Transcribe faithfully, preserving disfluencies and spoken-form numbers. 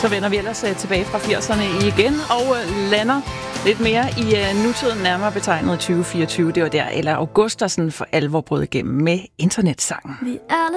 Så vender vi ellers uh, tilbage fra firserne igen og uh, lander lidt mere i uh, nutiden, nærmere betegnet tyve fireogtyve. Det var der Ella Augustersen for alvor brød igennem med internetsangen. Vi er